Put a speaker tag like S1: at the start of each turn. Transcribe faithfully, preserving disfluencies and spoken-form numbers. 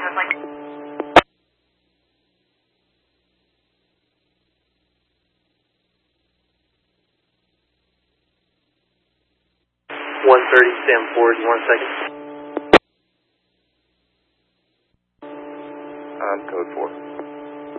S1: was like...
S2: one thirty, stand forward, one second.
S3: Um, code four.